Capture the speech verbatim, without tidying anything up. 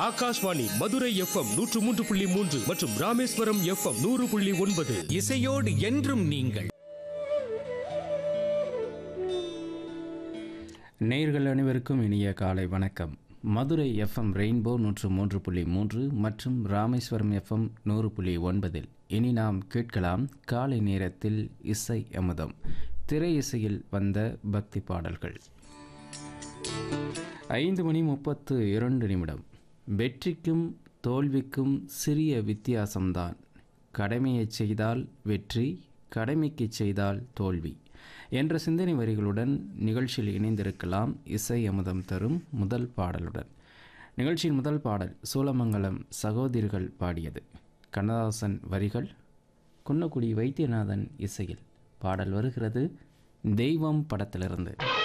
Akashvani Madurai FM நூற்று மூன்று புள்ளி மூன்று மற்றும் ராமேஸ்வரம் எஃப்எம் நூறு புள்ளி ஒன்பது. இசையோடு என்றும் நீங்கள். நேயர்கள் அனைவருக்கும் இனிய காலை வணக்கம். மதுரை எஃப்எம் ரெயின்போ நூற்று மூன்று புள்ளி மூன்று மற்றும் ராமேஸ்வரம் எஃப்எம் நூறு புள்ளி ஒன்பதில் இனி நாம் கேட்கலாம் காலை நேரத்தில் இசை அமுதம். திரை இசையில் வந்த பக்தி பாடல்கள். ஐந்து மணி முப்பத்து இரண்டு நிமிடம். வெற்றிக்கும் தோல்விக்கும் சிறிய வித்தியாசம்தான். கடமையை செய்தால் வெற்றி, கடமைக்கு செய்தால் தோல்வி என்ற சிந்தனை வரிகளுடன் நிகழ்ச்சியில் இணைந்திருக்கலாம் இசை அமுதம் தரும் முதல் பாடலுடன். நிகழ்ச்சியின் முதல் பாடல் சூலமங்கலம் சகோதரிகள் பாடியது. கண்ணதாசன் வரிகள், குன்னக்குடி வைத்தியநாதன் இசையில் பாடல் வருகிறது தெய்வம் படத்திலிருந்து.